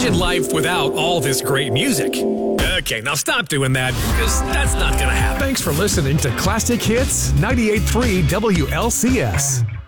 Imagine life without all this great music. Okay, now stop doing that, because that's not going to happen. Thanks for listening to Classic Hits 98.3 WLCS.